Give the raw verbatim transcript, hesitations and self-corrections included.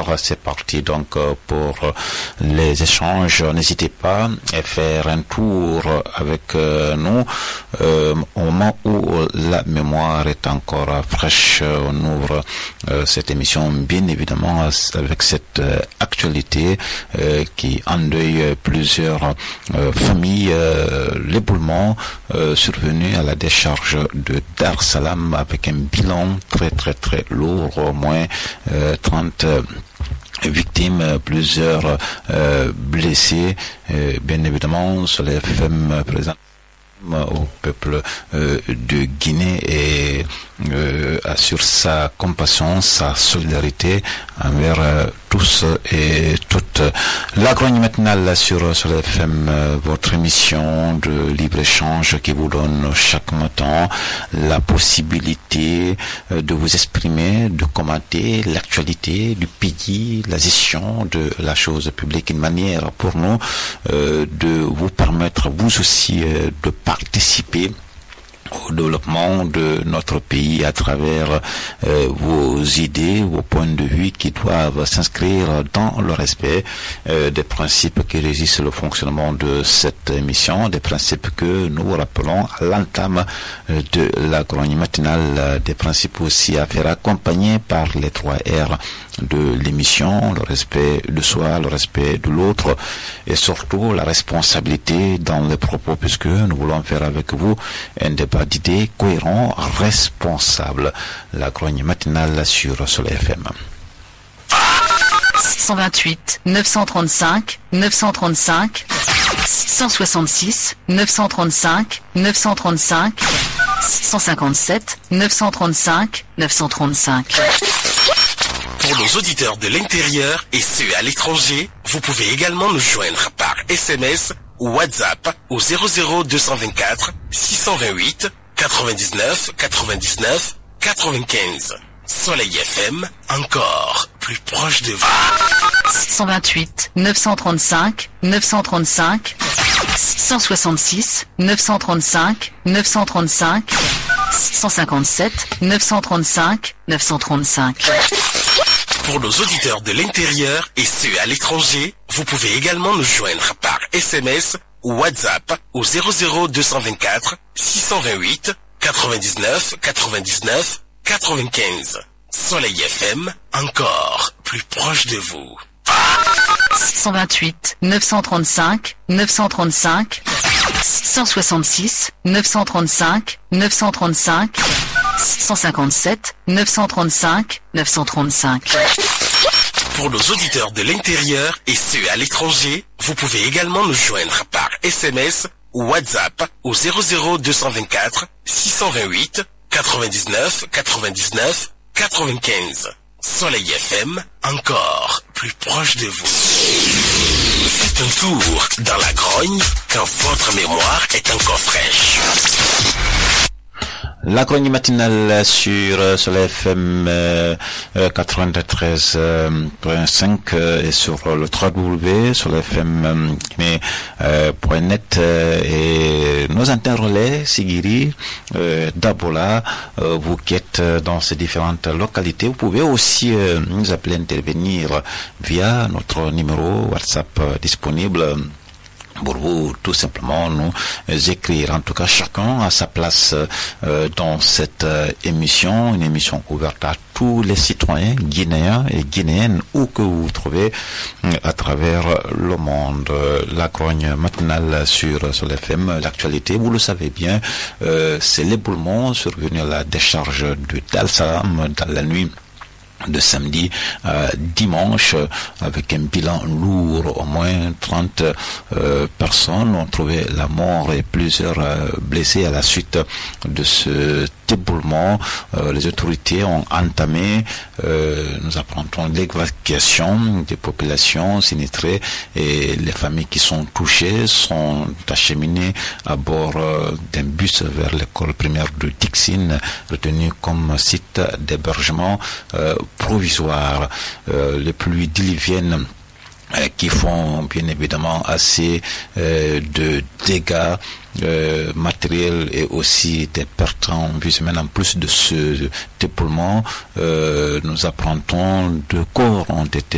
c'est parti donc pour les échanges. N'hésitez pas à faire un tour avec nous euh, au moment où la mémoire est encore fraîche. On ouvre euh, cette émission bien évidemment avec cette euh, actualité euh, qui endeuille plusieurs euh, familles. Euh, l'éboulement euh, survenu à la décharge de Dar Salam avec un bilan très très très lourd, au moins euh, trente euh, victimes, plusieurs euh, blessés. Euh, bien évidemment, sur les femmes présentes au peuple euh, de Guinée et euh, assure sa compassion, sa solidarité envers euh, tous et toutes. La grogne matinale sur, sur les F M, euh, votre émission de libre-échange qui vous donne chaque matin la possibilité euh, de vous exprimer, de commenter l'actualité du pays, la gestion de la chose publique, une manière pour nous euh, de vous permettre vous aussi euh, de participer au développement de notre pays à travers euh, vos idées, vos points de vue qui doivent s'inscrire dans le respect euh, des principes qui régissent le fonctionnement de cette émission, des principes que nous rappelons à l'entame euh, de la grogne matinale, des principes aussi à faire accompagner par les trois R de l'émission, le respect de soi, le respect de l'autre et surtout la responsabilité dans les propos, puisque nous voulons faire avec vous un débat d'idées cohérent, responsable. La grogne matinale sur Soleil F M. six cent vingt-huit, neuf cent trente-cinq, neuf cent trente-cinq, six cent soixante-six, neuf cent trente-cinq, neuf cent trente-cinq, six cent cinquante-sept, neuf cent trente-cinq, neuf cent trente-cinq. Pour nos auditeurs de l'intérieur et ceux à l'étranger, vous pouvez également nous joindre par S M S ou WhatsApp au zéro zéro deux cent vingt-quatre, six cent vingt-huit, quatre-vingt-dix-neuf, quatre-vingt-dix-neuf, quatre-vingt-quinze. Soleil F M, encore plus proche de vous. six cent vingt-huit, neuf cent trente-cinq, neuf cent trente-cinq, six cent soixante-six, neuf cent trente-cinq, neuf cent trente-cinq, six cent cinquante-sept, neuf cent trente-cinq, neuf cent trente-cinq. Pour nos auditeurs de l'intérieur et ceux à l'étranger, vous pouvez également nous joindre par S M S ou WhatsApp au zéro zéro deux cent vingt-quatre, six cent vingt-huit, quatre-vingt-dix-neuf, quatre-vingt-dix-neuf, quatre-vingt-quinze. Soleil F M, encore plus proche de vous. six cent vingt-huit, neuf cent trente-cinq, neuf cent trente-cinq, six cent soixante-six, neuf cent trente-cinq, neuf cent trente-cinq, six cent cinquante-sept, neuf cent trente-cinq, neuf cent trente-cinq. Pour nos auditeurs de l'intérieur et ceux à l'étranger, vous pouvez également nous joindre par S M S ou WhatsApp au zéro zéro deux cent vingt-quatre, six cent vingt-huit, quatre-vingt-dix-neuf, quatre-vingt-dix-neuf, quatre-vingt-quinze. Soleil F M, encore plus proche de vous. Faites un tour dans la grogne quand votre mémoire est encore fraîche. La grogne matinale sur euh, Soleil F M euh, euh, quatre-vingt-treize virgule cinq euh, et sur euh, le w w w point soleil f m point net euh, et nos interrelais Sigiri, euh, Dabola, euh, vous qui êtes dans ces différentes localités. Vous pouvez aussi euh, nous appeler, intervenir via notre numéro WhatsApp euh, disponible pour vous tout simplement nous écrire. En tout cas, chacun a sa place euh, dans cette euh, émission, une émission ouverte à tous les citoyens guinéens et guinéennes où que vous vous trouvez euh, à travers le monde. Euh, la grogne matinale sur, sur l'F M, l'actualité, vous le savez bien, euh, c'est l'éboulement survenu à la décharge de Dar Salam dans la nuit de samedi à dimanche, avec un bilan lourd. Au moins trente euh, personnes ont trouvé la mort et plusieurs euh, blessés à la suite de ce éboulement. Euh, les autorités ont entamé, euh, nous apprendrons, l'évacuation des populations sinistrées et les familles qui sont touchées sont acheminées à bord euh, d'un bus vers l'école primaire de Dixine, retenue comme site d'hébergement euh, provisoire. Euh, les pluies diluviennes euh, qui font bien évidemment assez euh, de dégâts euh, matériels et aussi des pertes en vie humaine. En plus de ce dépouillement, euh, nous apprendons deux corps ont été